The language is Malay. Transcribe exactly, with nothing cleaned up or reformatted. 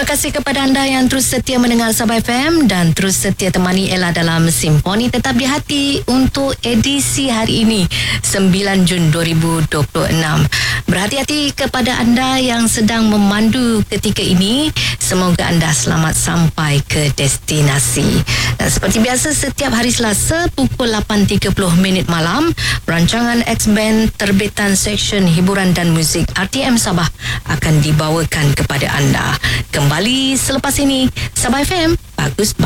kasih kepada anda yang terus setia mendengar Sabah F M dan terus setia temani Ella dalam Simponi Tetap di Hati untuk edisi hari ini sembilan Jun dua ribu dua puluh enam. Berhati-hati kepada anda yang sedang memandu ketika ini. Semoga anda selamat sampai ke destinasi. Dan seperti biasa setiap hari Selasa pukul lapan tiga puluh minit malam, rancangan X-Band terbitan Seksyen Hiburan dan Muzik R T M Sabah akan dibawakan kepada anda. Kembali selepas ini, Sabah F M, bagus